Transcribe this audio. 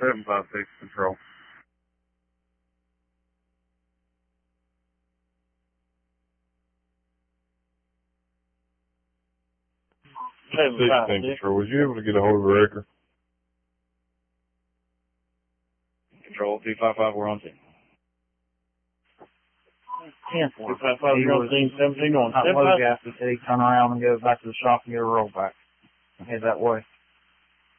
756 control. 16 control. Was you able to get a hold of the wrecker? Control 255, we're on scene. 10 255, you're on scene. 17 on. That low gas, he said he'd turn around and go back to the shop and get a rollback and head that way.